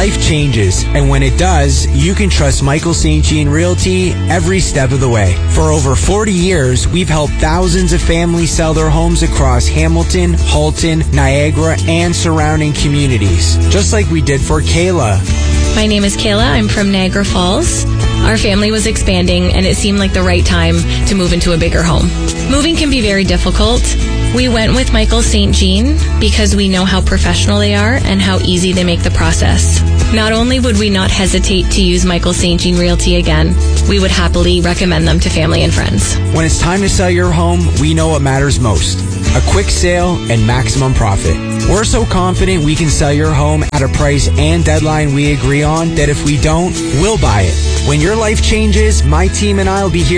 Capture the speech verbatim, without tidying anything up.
life changes, and when it does, you can trust Michael Saint Jean Realty every step of the way. For over forty years, we've helped thousands of families sell their homes across Hamilton, Halton, Niagara, and surrounding communities, just like we did for Kayla. My name is Kayla. I'm from Niagara Falls. Our family was expanding, and it seemed like the right time to move into a bigger home. Moving can be very difficult. We went with Michael Saint Jean because we know how professional they are and how easy they make the process. Not only would we not hesitate to use Michael Saint Jean Realty again, we would happily recommend them to family and friends. When it's time to sell your home, we know what matters most: a quick sale and maximum profit. We're so confident we can sell your home at a price and deadline we agree on that if we don't, we'll buy it. When your life changes, my team and I will be here